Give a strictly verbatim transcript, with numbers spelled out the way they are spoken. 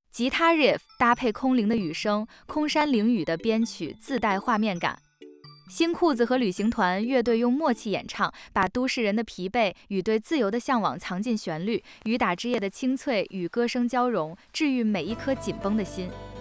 吉他 riff 搭配空灵的雨声，空山灵雨的编曲自带画面感。新裤子和旅行团乐队用默契演唱，把都市人的疲惫与对自由的向往藏进旋律，雨打之夜的清脆与歌声交融，治愈每一颗紧绷的心。